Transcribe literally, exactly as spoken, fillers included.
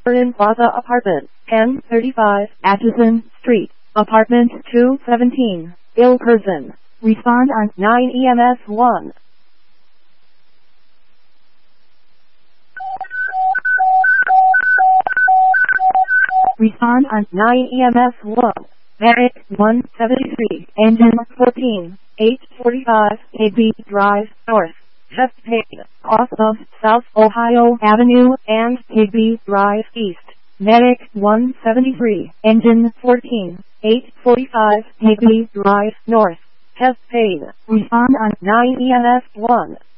in Plaza Apartment, ten thirty-five Atchison Street, Apartment two seventeen, ill person. Respond on nine E M S one. Respond on nine E M S one. Merrick one seventy-three, engine fourteen, eight forty-five, A B Drive, North. Just paid, off of South Ohio Avenue and K B Drive East. Merrick one seventy-three, engine fourteen, eight forty-five, K B Drive, North. Test paid. Respond on nine E M S one.